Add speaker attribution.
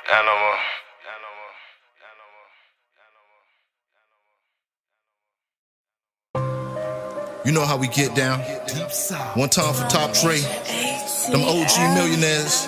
Speaker 1: Animal.
Speaker 2: You know how we get down. One time for Top Trey, them OG millionaires.